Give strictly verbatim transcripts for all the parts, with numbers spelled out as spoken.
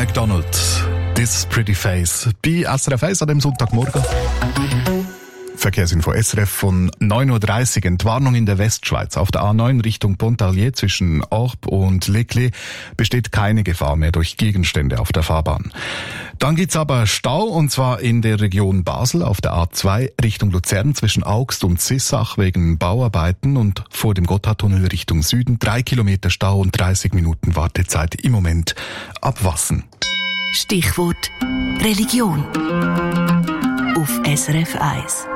McDonald, This Pretty Face, bei S R F eins an dem Sonntagmorgen. Verkehrsinfo S R F von neun Uhr dreißig. Entwarnung in der Westschweiz. Auf der A neun Richtung Pontarlier zwischen Orb und Leclerc besteht keine Gefahr mehr durch Gegenstände auf der Fahrbahn. Dann gibt's aber Stau, und zwar in der Region Basel auf der A zwei Richtung Luzern zwischen Augst und Sissach wegen Bauarbeiten und vor dem Gotthardtunnel Richtung Süden. Drei Kilometer Stau und dreißig Minuten Wartezeit im Moment abwassen. Stichwort Religion auf S R F eins.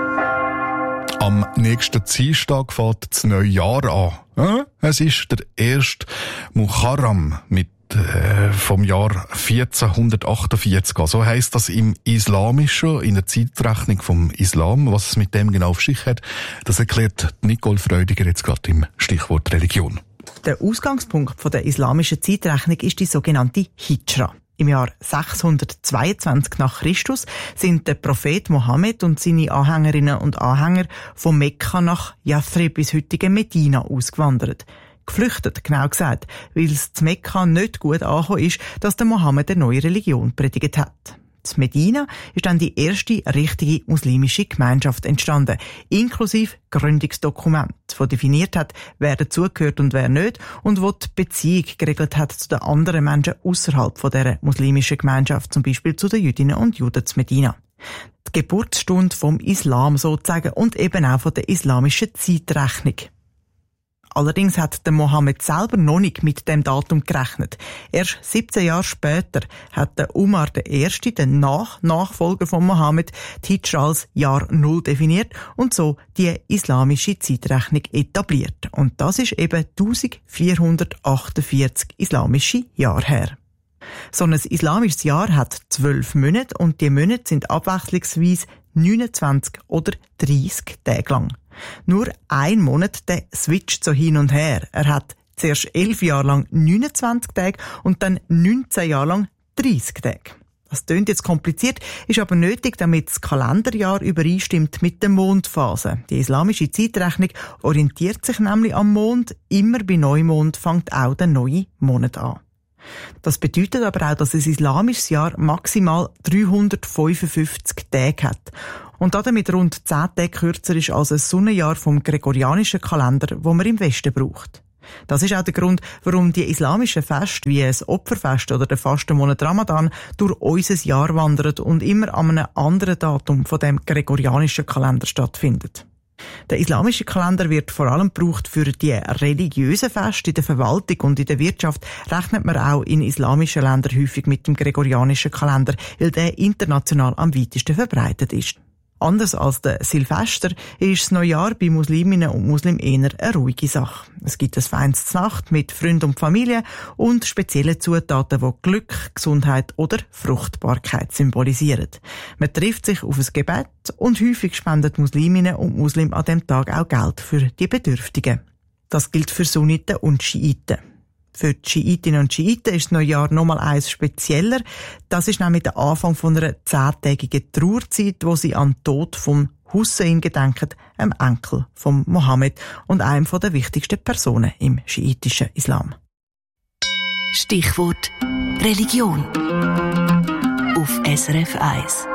Am nächsten Dienstag fängt das neue Jahr an. Ja, es ist der erste Muharram mit äh, vom Jahr vierzehnhundertachtundvierzig. So heisst das im Islamischen, in der Zeitrechnung vom Islam. Was es mit dem genau auf sich hat, das erklärt Nicole Freudiger jetzt gerade im Stichwort Religion. Der Ausgangspunkt von der islamischen Zeitrechnung ist die sogenannte Hijra. Im Jahr sechshundertzweiundzwanzig nach Christus sind der Prophet Mohammed und seine Anhängerinnen und Anhänger von Mekka nach Yathrib bis heutige Medina ausgewandert. Geflüchtet, genau gesagt, weil es zu Mekka nicht gut angekommen ist, dass der Mohammed eine neue Religion predigt hat. In Medina ist dann die erste richtige muslimische Gemeinschaft entstanden, inklusive Gründungsdokument, das definiert hat, wer dazugehört und wer nicht, und wo die Beziehung geregelt hat zu den anderen Menschen außerhalb von dieser muslimischen Gemeinschaft, zum Beispiel zu den Jüdinnen und Juden zu Medina. Die Geburtsstunde vom Islam sozusagen und eben auch von der islamischen Zeitrechnung. Allerdings hat der Mohammed selber noch nicht mit dem Datum gerechnet. Erst siebzehn Jahre später hat der Umar der Erste, der Nach- Nachfolger von Mohammed, die Hijra als Jahr Null definiert und so die islamische Zeitrechnung etabliert. Und das ist eben vierzehnhundertachtundvierzig islamische Jahre her. So ein islamisches Jahr hat zwölf Monate und die Monate sind abwechslungsweise neunundzwanzig oder dreißig Tage lang. Nur ein Monat, der switcht so hin und her. Er hat zuerst elf Jahre lang neunundzwanzig Tage und dann neunzehn Jahre lang dreißig Tage. Das klingt jetzt kompliziert, ist aber nötig, damit das Kalenderjahr übereinstimmt mit der Mondphase. Die islamische Zeitrechnung orientiert sich nämlich am Mond. Immer bei Neumond fängt auch der neue Monat an. Das bedeutet aber auch, dass ein islamisches Jahr maximal dreihundertfünfundfünfzig Tage hat. Und damit rund zehn Tage kürzer ist als ein Sonnenjahr vom gregorianischen Kalender, wo man im Westen braucht. Das ist auch der Grund, warum die islamischen Feste wie das Opferfest oder der Fastenmonat Ramadan durch unser Jahr wandern und immer an einem anderen Datum von dem gregorianischen Kalender stattfindet. Der islamische Kalender wird vor allem gebraucht für die religiösen Feste. In der Verwaltung und in der Wirtschaft rechnet man auch in islamischen Ländern häufig mit dem gregorianischen Kalender, weil der international am weitesten verbreitet ist. Anders als der Silvester ist das Neujahr bei Musliminnen und Muslimen eher eine ruhige Sache. Es gibt ein feines Nacht mit Freunden und Familie und spezielle Zutaten, die Glück, Gesundheit oder Fruchtbarkeit symbolisieren. Man trifft sich auf ein Gebet und häufig spenden Musliminnen und Muslimen an dem Tag auch Geld für die Bedürftigen. Das gilt für Sunniten und Schiiten. Für die Schiitinnen und Schiiten ist das Neujahr nochmal eins spezieller. Das ist nämlich der Anfang von einer zehntägigen Trauerzeit, wo sie an den Tod von Hussein gedenken, einem Enkel von Mohammed und einem der wichtigsten Personen im schiitischen Islam. Stichwort Religion auf S R F eins.